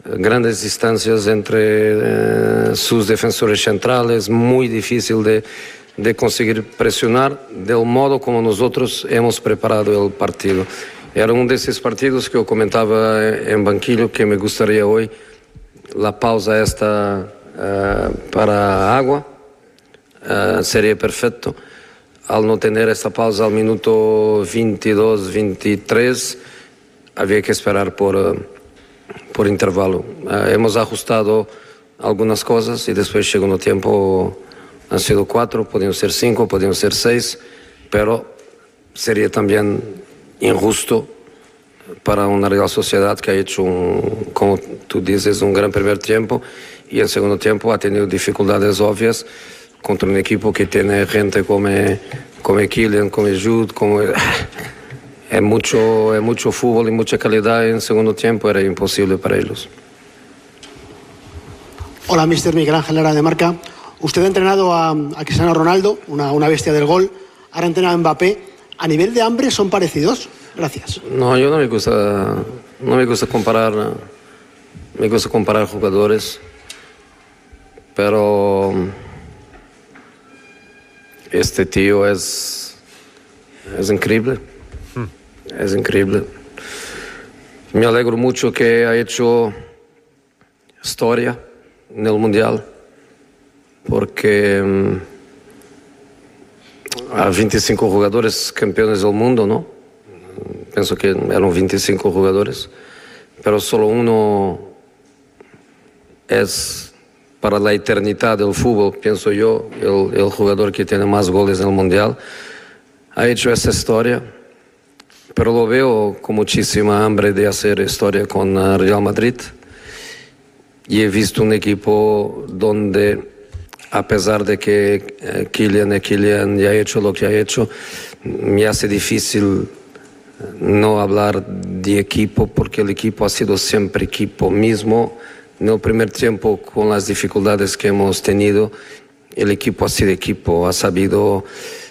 grandes distancias entre sus defensores centrales, muy difícil de conseguir presionar del modo como nosotros hemos preparado el partido. Era uno de esos partidos que yo comentaba en banquillo que me gustaría hoy, la pausa esta para agua, sería perfecto. Al no tener esta pausa al minuto 22, 23, había que esperar por intervalo. Hemos ajustado algunas cosas y después segundo tiempo han sido 4, podían ser 5, podían ser 6, pero sería también injusto para una Real Sociedad que ha hecho, como tú dices, un gran primer tiempo y en segundo tiempo ha tenido dificultades obvias contra un equipo que tiene gente como Kylian, como Jude, es mucho fútbol y mucha calidad. En segundo tiempo era imposible para ellos. Hola, mister Miguel Ángel Lara de Marca. Usted ha entrenado a Cristiano Ronaldo, una bestia del gol. Ahora entrena a Mbappé. ¿A nivel de hambre son parecidos? Gracias. No, yo no me gusta comparar. Me gusta comparar jugadores, pero este tío es increíble. Es increíble. Me alegro mucho que ha hecho historia en el Mundial, porque hay 25 jugadores campeones del mundo, ¿no? Pienso que eran 25 jugadores, pero solo uno es para la eternidad del fútbol, pienso yo, el jugador que tiene más goles en el Mundial. Ha hecho esa historia, pero lo veo con muchísima hambre de hacer historia con Real Madrid. Y he visto un equipo donde, a pesar de que Kylian ya ha hecho lo que ha hecho, me hace difícil no hablar de equipo, porque el equipo ha sido siempre equipo mismo. En el primer tiempo, con las dificultades que hemos tenido, el equipo ha sido equipo, ha sabido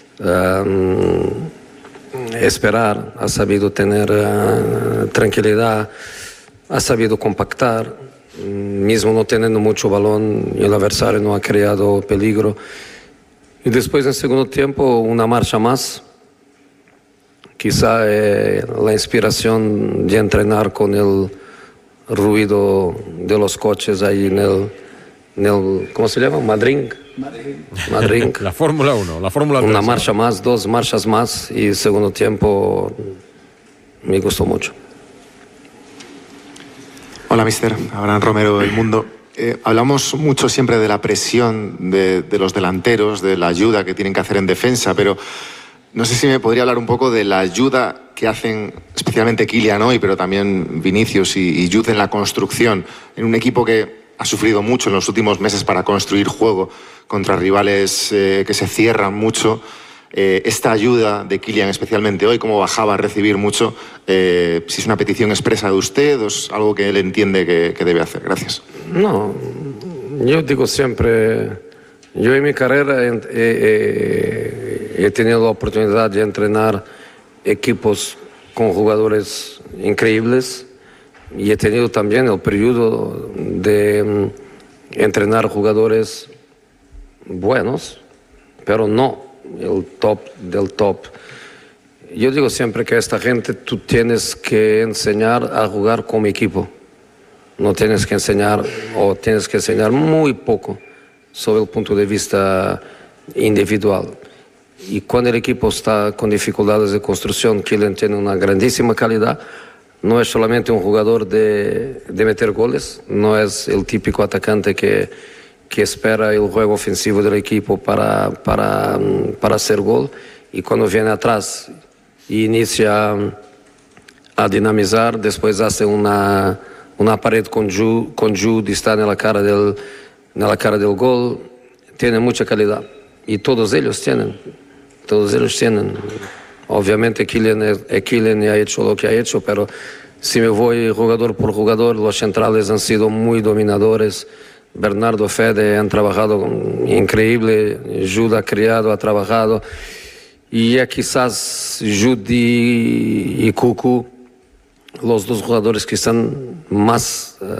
esperar, ha sabido tener tranquilidad, ha sabido compactar, mismo no teniendo mucho balón, el adversario no ha creado peligro. Y después en segundo tiempo una marcha más, quizá la inspiración de entrenar con el ruido de los coches ahí en el ¿cómo se llama? Madrid. La Fórmula 1, la Fórmula 3. Una marcha más, 2 marchas más, y segundo tiempo me gustó mucho. Hola, mister. Abraham Romero, El Mundo. Hablamos mucho siempre de la presión de los delanteros, de la ayuda que tienen que hacer en defensa, pero no sé si me podría hablar un poco de la ayuda que hacen especialmente Kylian hoy, pero también Vinicius y Jude en la construcción, en un equipo que ha sufrido mucho en los últimos meses para construir juego contra rivales que se cierran mucho. Esta ayuda de Kylian, especialmente hoy, cómo bajaba a recibir mucho, si es una petición expresa de usted o es algo que él entiende que debe hacer. Gracias. No, yo digo siempre, yo en mi carrera he tenido la oportunidad de entrenar equipos con jugadores increíbles y he tenido también el periodo de entrenar jugadores buenos, pero no el top del top. Yo digo siempre que a esta gente tú tienes que enseñar a jugar como equipo. No tienes que enseñar, o tienes que enseñar muy poco sobre el punto de vista individual. Y cuando el equipo está con dificultades de construcción, Kylian tiene una grandísima calidad. No es solamente un jugador de meter goles, no es el típico atacante que espera el juego ofensivo del equipo para hacer gol, y cuando viene atrás e inicia a dinamizar, después hace una pared con Jude, está en la cara del gol. Tiene mucha calidad y todos ellos tienen. Obviamente Kylian ha hecho lo que ha hecho, pero si me voy jugador por jugador, los centrales han sido muy dominadores. Bernardo, Fede han trabajado increíble, Jude ha creado, ha trabajado, y ya quizás Jude y Cucu, los dos jugadores que están más